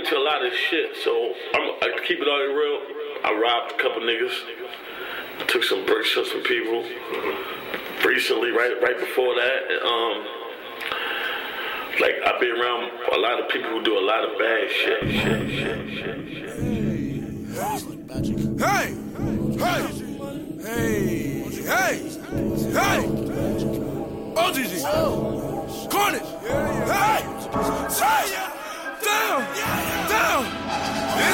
into a lot of shit, so I keep it all real. I robbed a couple niggas, took some bricks from some people recently, right before that. Like, I've been around a lot of people who do a lot of bad shit. Hey! OGG! Carnage! Hey! Damn!